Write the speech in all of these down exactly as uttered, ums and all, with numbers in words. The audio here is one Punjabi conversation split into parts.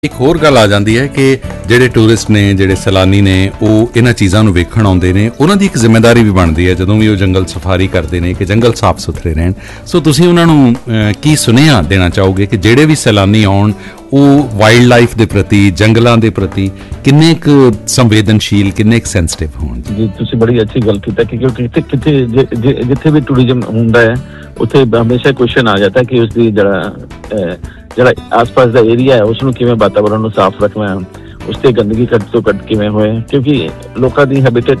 एक होर गल आ जाती है कि ਜਿਹੜੇ ਟੂਰਿਸਟ ਨੇ ਜਿਹੜੇ ਸੈਲਾਨੀ ਨੇ ਉਹ ਇਹਨਾਂ ਚੀਜ਼ਾਂ ਨੂੰ ਵੇਖਣ ਆਉਂਦੇ ਨੇ ਉਹਨਾਂ ਦੀ ਇੱਕ ਜ਼ਿੰਮੇਵਾਰੀ ਵੀ ਬਣਦੀ ਹੈ ਜਦੋਂ ਵੀ ਉਹ ਜੰਗਲ ਸਫਾਰੀ ਕਰਦੇ ਨੇ ਕਿ ਜੰਗਲ ਸਾਫ਼ ਸੁਥਰੇ ਰਹਿਣ। ਸੋ ਤੁਸੀਂ ਉਹਨਾਂ ਨੂੰ ਕੀ ਸੁਨੇਹਾ ਦੇਣਾ ਚਾਹੋਗੇ ਕਿ ਜਿਹੜੇ ਵੀ ਸੈਲਾਨੀ ਆਉਣ ਉਹ ਵਾਈਲਡ ਲਾਈਫ ਦੇ ਪ੍ਰਤੀ ਜੰਗਲਾਂ ਦੇ ਪ੍ਰਤੀ ਕਿੰਨੇ ਕੁ ਸੰਵੇਦਨਸ਼ੀਲ ਕਿੰਨੇ ਕੁ ਸੈਂਸਿਟਿਵ ਹੋਣ? ਜੀ ਤੁਸੀਂ ਬੜੀ ਅੱਛੀ ਗੱਲ ਕੀਤੀ ਕਿ ਕਿਉਂਕਿ ਕਿਤੇ ਕਿਤੇ ਜਿੱਥੇ ਵੀ ਟੂਰਿਜ਼ਮ ਹੁੰਦਾ ਹੈ ਉੱਥੇ ਹਮੇਸ਼ਾ ਕੁਐਸਚਨ ਆ ਜਾਂਦਾ ਕਿ ਉਸ ਦੀ ਜਿਹੜਾ ਜਿਹੜਾ ਆਸ-ਪਾਸ ਦਾ ਏਰੀਆ ਹੈ ਉਸ ਨੂੰ ਕਿਵੇਂ ਵਾਤਾਵਰਣ ਨੂੰ ਸਾਫ਼ ਰੱਖਣਾ ਹੈ, ਉਸ ਤੇ ਗੰਦਗੀ ਘੱਟ ਤੋਂ ਘੱਟ ਕਿਵੇਂ ਹੋਏ, ਕਿਉਂਕਿ ਲੋਕਾਂ ਦੀ ਹੈਬਿਟੇਟ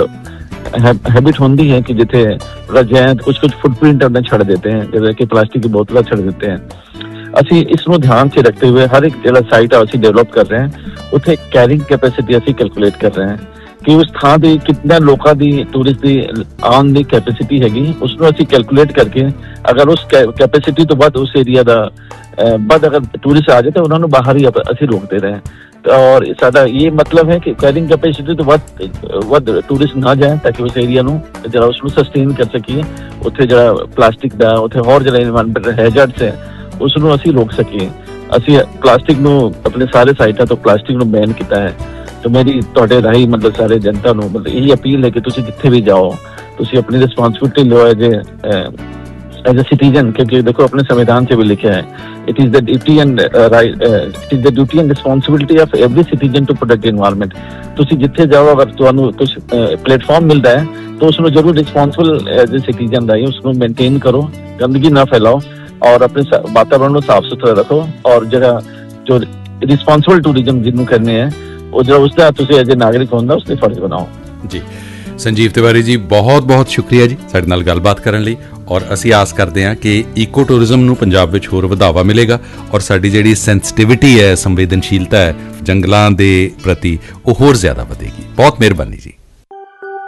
ਮਤਲਬ हैबिट होती है कि जिथे रजायत कुछ कुछ फुटप्रिंट अपने छड़ देते हैं, जैसे कि प्लास्टिक की बोतल छड़ देते हैं। ਅਸੀਂ ਇਸ ਨੂੰ ਧਿਆਨ 'ਚ ਰੱਖਦੇ ਹੋਏ ਹਰ ਇੱਕ ਜਿਹੜਾ ਸਾਈਟ ਆ ਅਸੀਂ ਡਿਵੈਲਪ ਕਰ ਰਹੇ ਹਾਂ ਉੱਥੇ ਕੈਰਿੰਗ ਕੈਪੈਸਿਟੀ ਅਸੀਂ ਕੈਲਕੂਲੇਟ ਕਰ ਰਹੇ ਹਾਂ ਕਿ ਉਸ ਥਾਂ ਦੇ ਕਿੰਨਾ ਲੋਕਾਂ ਦੀ ਟੂਰਿਸਟ ਦੀ ਆਉਣ ਦੀ ਕੈਪੈਸਿਟੀ ਹੈਗੀ, ਉਸ ਨੂੰ ਅਸੀਂ ਕੈਲਕੂਲੇਟ ਕਰਕੇ ਅਗਰ ਉਸ ਕੈਪੈਸਿਟੀ ਤੋਂ ਵੱਧ ਉਸ ਏਰੀਆ ਦਾ ਵੱਧ ਅਗਰ ਟੂਰਿਸਟ ਆ ਜਾਏ ਤਾਂ ਉਹਨਾਂ ਨੂੰ ਬਾਹਰ ਹੀ ਅਸੀਂ ਰੋਕਦੇ ਰਹੇ। ਔਰ ਸਾਡਾ ਇਹ ਮਤਲਬ ਹੈ ਕਿ ਕੈਰਿੰਗ ਕੈਪੈਸਿਟੀ ਤੋਂ ਵੱਧ ਵੱਧ ਟੂਰਿਸਟ ਨਾ ਜਾਏ ਤਾਂ ਕਿ ਉਸ ਏਰੀਆ ਨੂੰ ਜਿਹੜਾ ਉਸ ਨੂੰ ਸਸਟੇਨ ਕਰ ਸਕੀਏ। ਉੱਥੇ ਜਿਹੜਾ ਪਲਾਸਟਿਕ ਦਾ ਉੱਥੇ ਹੋਰ ਜਿਹੜਾ ਇਨਵਾਇਰਨਮੈਂਟਲ ਹੈਜ਼ਰਡਸ ਹੈ ਉਸ ਨੂੰ ਅਸੀਂ ਰੋਕ ਸਕੀਏ। ਅਸੀਂ ਪਲਾਸਟਿਕ ਨੂੰ ਆਪਣੇ ਸਾਰੇ ਸਾਈਟਾਂ ਤੋਂ ਪਲਾਸਟਿਕ ਨੂੰ ਬੈਨ ਕੀਤਾ ਹੈ। ਤੇ ਮੇਰੀ ਤੁਹਾਡੇ ਰਾਹੀਂ ਮਤਲਬ ਸਾਰੇ ਜਨਤਾ ਨੂੰ ਮਤਲਬ ਇਹੀ ਅਪੀਲ ਹੈ ਕਿ ਤੁਸੀਂ ਜਿੱਥੇ ਵੀ ਜਾਓ ਤੁਸੀਂ ਆਪਣੀ ਰਿਸਪੌਂਸਿਬਿਲਿਟੀ ਲਓ ਐਜ एज ए सिटीजन, क्योंकि देखो अपने संविधान से भी लिखा है it is the duty and right it is the duty and responsibility of every citizen to protect environment. तुसी जिथे जाओ अगर तुहानू कुछ प्लेटफॉर्म मिलता है तो उसमें जरूर रिस्पॉन्सिबल एज ए सिटीजन रहिए, उसको मेनटेन करो, गंदगी ना फैलाओ और अपने वातावरण को साफ सुथरा रखो। और जरा जो रिस्पॉन्सिबल टूरिज्म जिन्होंने करने हैं वो जो उसका तुसी एज ए नागरिक होंदा उसके फर्ज बनाओ। जी संजीव तिवारी जी बहुत बहुत शुक्रिया जी साडे नाल गलबात करन लई। और असी आस करते हैं कि ईको टूरिज्म नूं पंजाब विच होर वधावा मिलेगा और साडी जिहड़ी सेंसिटिविटी है संवेदनशीलता है जंगलां दे प्रति वो होर ज़्यादा वधेगी। बहुत मेहरबानी जी।